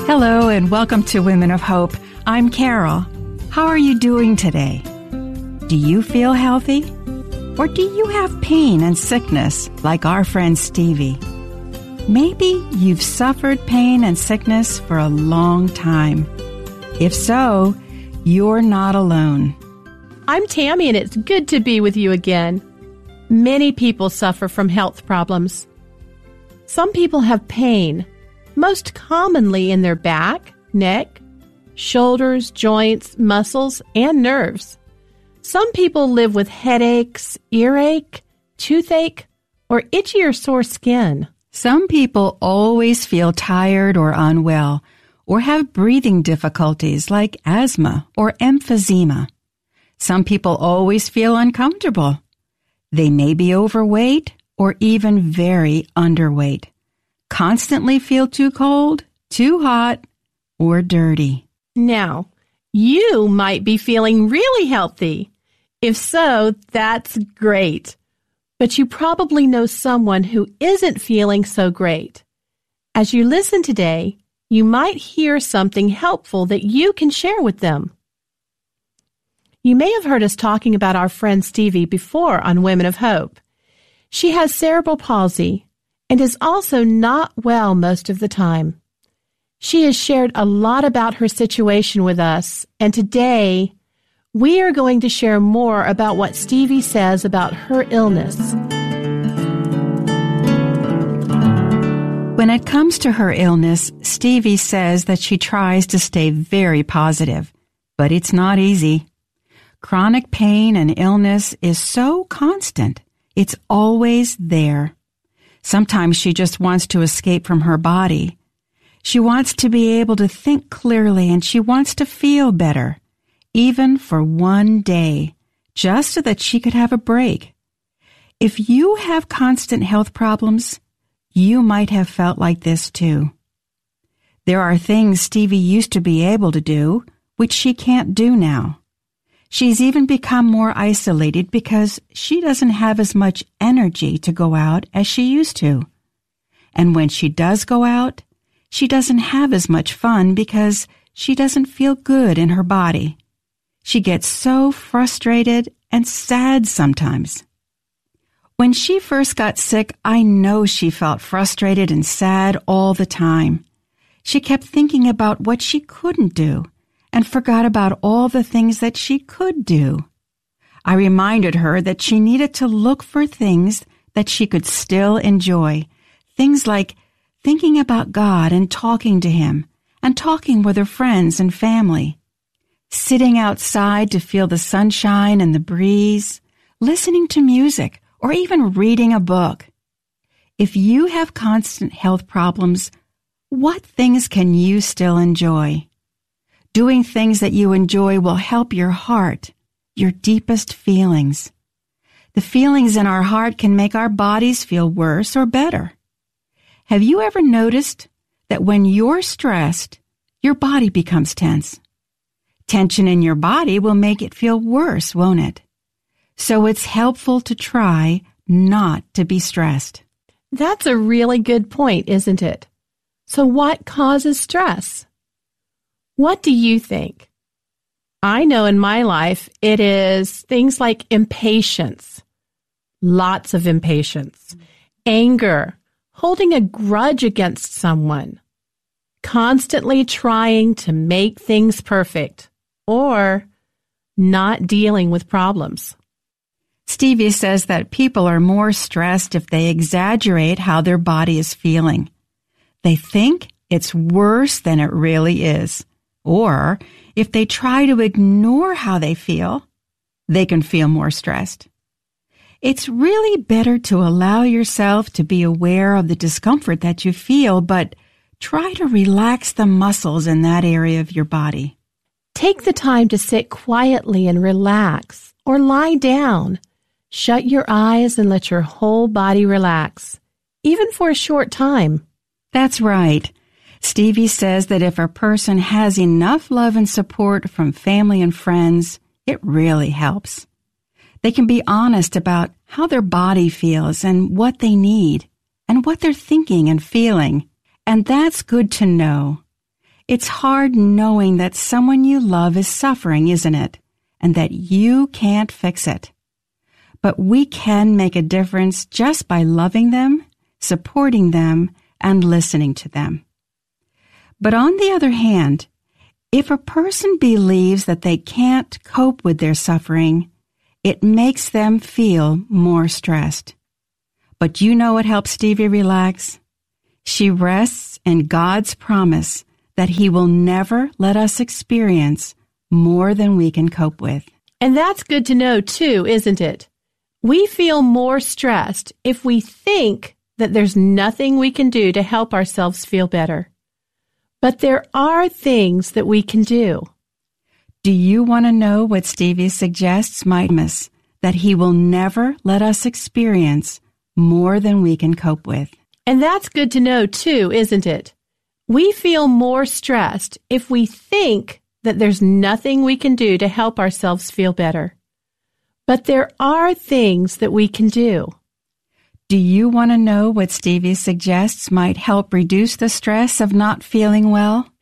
Hello and welcome to Women of Hope. I'm Carol. How are you doing today? Do you feel healthy? Or do you have pain and sickness like our friend Stevie? Maybe you've suffered pain and sickness for a long time. If so, you're not alone. I'm Tammy, and it's good to be with you again. Many people suffer from health problems. Some people have pain, most commonly in their back, neck, shoulders, joints, muscles, and nerves. Some people live with headaches, earache, toothache, or itchy or sore skin. Some people always feel tired or unwell, or have breathing difficulties like asthma or emphysema. Some people always feel uncomfortable. They may be overweight or even very underweight, constantly feel too cold, too hot, or dirty. Now, you might be feeling really healthy. If so, that's great. But you probably know someone who isn't feeling so great. As you listen today, you might hear something helpful that you can share with them. You may have heard us talking about our friend Stevie before on Women of Hope. She has cerebral palsy and is also not well most of the time. She has shared a lot about her situation with us, and today we are going to share more about what Stevie says about her illness. When it comes to her illness, Stevie says that she tries to stay very positive, but it's not easy. Chronic pain and illness is so constant. It's always there. Sometimes she just wants to escape from her body. She wants to be able to think clearly, and she wants to feel better, even for one day, just so that she could have a break. If you have constant health problems, you might have felt like this too. There are things Stevie used to be able to do, which she can't do now. She's even become more isolated because she doesn't have as much energy to go out as she used to. And when she does go out, she doesn't have as much fun because she doesn't feel good in her body. She gets so frustrated and sad sometimes. When she first got sick, I know she felt frustrated and sad all the time. She kept thinking about what she couldn't do and forgot about all the things that she could do. I reminded her that she needed to look for things that she could still enjoy, things like thinking about God and talking to Him, and talking with her friends and family, sitting outside to feel the sunshine and the breeze, listening to music, or even reading a book. If you have constant health problems, what things can you still enjoy? Doing things that you enjoy will help your heart, your deepest feelings. The feelings in our heart can make our bodies feel worse or better. Have you ever noticed that when you're stressed, your body becomes tense? Tension in your body will make it feel worse, won't it? So it's helpful to try not to be stressed. That's a really good point, isn't it? So what causes stress? What do you think? I know in my life it is things like impatience, lots of impatience, anger, holding a grudge against someone, constantly trying to make things perfect, or not dealing with problems. Stevie says that people are more stressed if they exaggerate how their body is feeling. They think it's worse than it really is. Or if they try to ignore how they feel, they can feel more stressed. It's really better to allow yourself to be aware of the discomfort that you feel, but try to relax the muscles in that area of your body. Take the time to sit quietly and relax, or lie down. Shut your eyes and let your whole body relax, even for a short time. That's right. Stevie says that if a person has enough love and support from family and friends, it really helps. They can be honest about how their body feels and what they need and what they're thinking and feeling. And that's good to know. It's hard knowing that someone you love is suffering, isn't it? And that you can't fix it. But we can make a difference just by loving them, supporting them, and listening to them. But on the other hand, if a person believes that they can't cope with their suffering, it makes them feel more stressed. But you know what helps Stevie relax? She rests in God's promise that He will never let us experience more than we can cope with. And that's good to know too, isn't it? We feel more stressed if we think that there's nothing we can do to help ourselves feel better. But there are things that we can do. Do you want to know what Stevie suggests might miss? That He will never let us experience more than we can cope with. And that's good to know too, isn't it? We feel more stressed if we think that there's nothing we can do to help ourselves feel better. But there are things that we can do. Do you want to know what Stevie suggests might help reduce the stress of not feeling well?